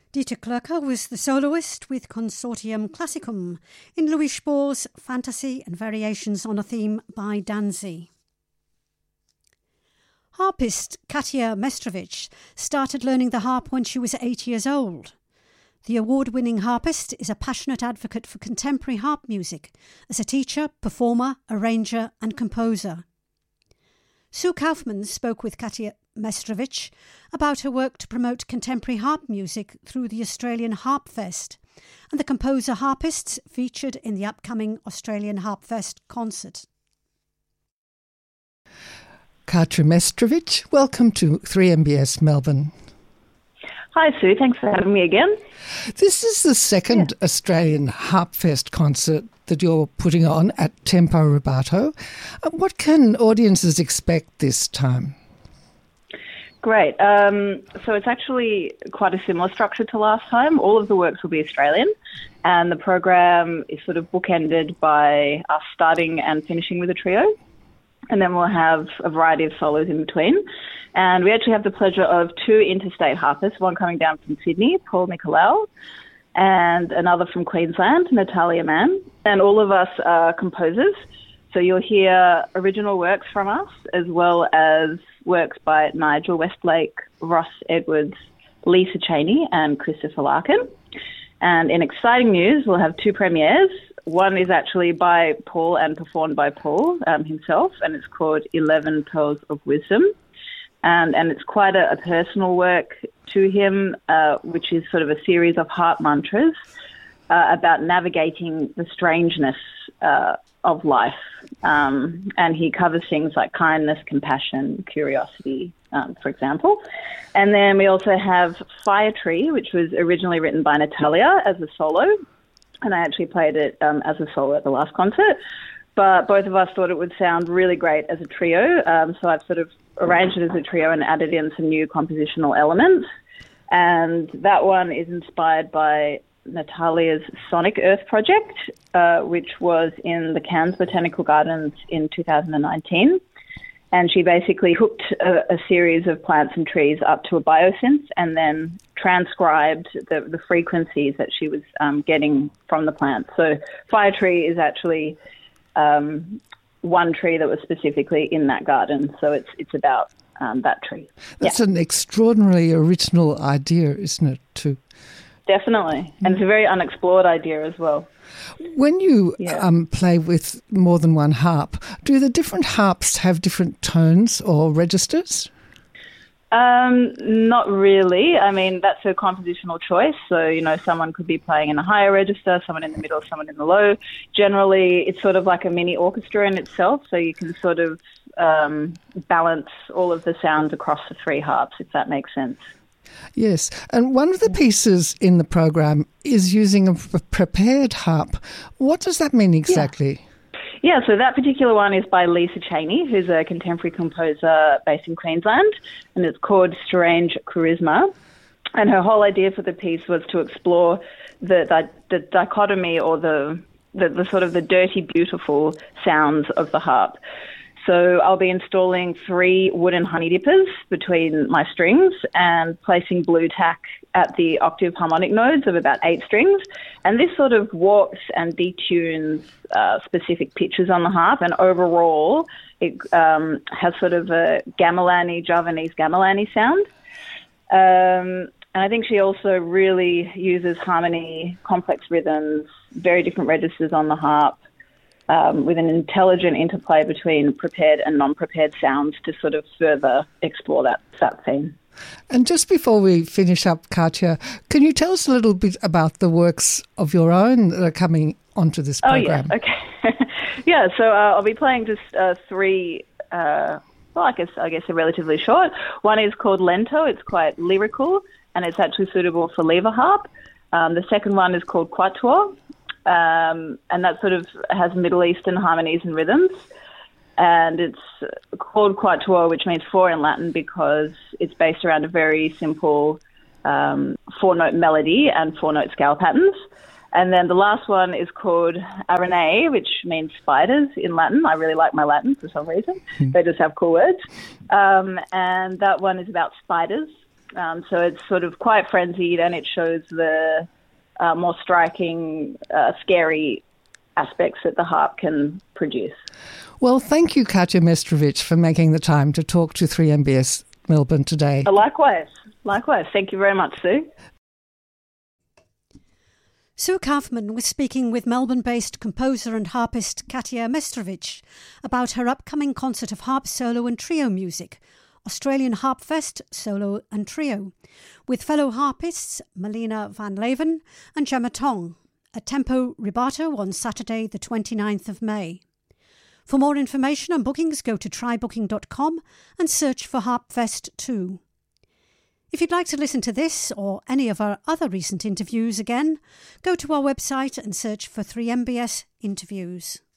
Dieter Klöcker was the soloist with Consortium Classicum in Louis Spohr's Fantasy and Variations on a Theme by Danzy. Harpist Katja Mestrovic started learning the harp when she was 8 years old. The award-winning harpist is a passionate advocate for contemporary harp music as a teacher, performer, arranger and composer. Sue Kaufman spoke with Katja Mestrovic about her work to promote contemporary harp music through the Australian Harp Fest and the composer-harpists featured in the upcoming Australian Harp Fest concert. Katja Mestrovic, welcome to 3MBS Melbourne. Hi Sue, thanks for having me again. This is the second Australian Harp Fest concert that you're putting on at Tempo Rubato. What can audiences expect this time? Great. So it's actually quite a similar structure to last time. All of the works will be Australian, and the program is sort of bookended by us starting and finishing with a trio. And then we'll have a variety of solos in between. And we actually have the pleasure of two interstate harpists, one coming down from Sydney, Paul Nicolau, and another from Queensland, Natalia Mann. And all of us are composers. So you'll hear original works from us, as well as works by Nigel Westlake, Ross Edwards, Lisa Cheney, and Christopher Larkin. And in exciting news, we'll have two premieres. One is actually by Paul and performed by Paul himself, and it's called 11 Pearls of Wisdom. And it's quite a personal work to him, which is sort of a series of harp mantras about navigating the strangeness of life. And he covers things like kindness, compassion, curiosity, for example. And then we also have Fire Tree, which was originally written by Natalia as a solo. And I actually played it as a solo at the last concert. But both of us thought it would sound really great as a trio. So I've sort of arranged it as a trio and added in some new compositional elements. And that one is inspired by Natalia's Sonic Earth project, which was in the Cairns Botanical Gardens in 2019. And she basically hooked a series of plants and trees up to a biosynth and then transcribed the frequencies that she was getting from the plants. So Fire Tree is actually one tree that was specifically in that garden. So it's about that tree. That's an extraordinarily original idea, isn't it, too? Definitely. And it's a very unexplored idea as well. When you play with more than one harp, do the different harps have different tones or registers? Not really. I mean, that's a compositional choice. So, someone could be playing in a higher register, someone in the middle, someone in the low. Generally, it's sort of like a mini orchestra in itself, so you can sort of balance all of the sounds across the three harps, if that makes sense. Yes, and one of the pieces in the program is using a prepared harp. What does that mean exactly? Yeah, so that particular one is by Lisa Cheney, who's a contemporary composer based in Queensland, and it's called Strange Charisma. And her whole idea for the piece was to explore the dichotomy or the sort of the dirty, beautiful sounds of the harp. So I'll be installing 3 wooden honey dippers between my strings and placing blue tack at the octave harmonic nodes of about 8 strings. And this sort of warps and detunes specific pitches on the harp. And overall, it has sort of a gamelani, Javanese gamelani sound. And I think she also really uses harmony, complex rhythms, very different registers on the harp, with an intelligent interplay between prepared and non-prepared sounds to sort of further explore that theme. And just before we finish up, Katja, can you tell us a little bit about the works of your own that are coming onto this program? Oh, yeah, okay. Yeah, so I'll be playing just 3, I guess they're relatively short. One is called Lento. It's quite lyrical, and it's actually suitable for lever harp. The second one is called Quatuor. And that sort of has Middle Eastern harmonies and rhythms. And it's called Quatuor, which means 4 in Latin, because it's based around a very simple 4-note melody and 4-note scale patterns. And then the last one is called Araneae, which means spiders in Latin. I really like my Latin for some reason. They just have cool words. And that one is about spiders. So it's sort of quite frenzied, and it shows the more striking, scary aspects that the harp can produce. Well, thank you, Katja Mestrovic, for making the time to talk to 3MBS Melbourne today. Likewise. Thank you very much, Sue. Sue Kaufman was speaking with Melbourne-based composer and harpist Katja Mestrovic about her upcoming concert of harp solo and trio music, Australian Harpfest Solo and Trio, with fellow harpists Melina van Leeuwen and Gemma Tong, at Tempo Rubato on Saturday the 29th of May. For more information and bookings, go to trybooking.com and search for Harpfest 2. If you'd like to listen to this or any of our other recent interviews again, go to our website and search for 3MBS Interviews.